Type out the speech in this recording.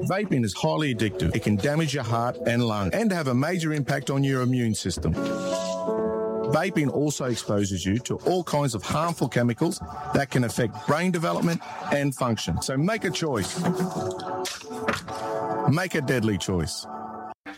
Vaping is highly addictive. It can damage your heart and lungs and have a major impact on your immune system. Vaping also exposes you to all kinds of harmful chemicals that can affect brain development and function. So make a choice. Make a deadly choice.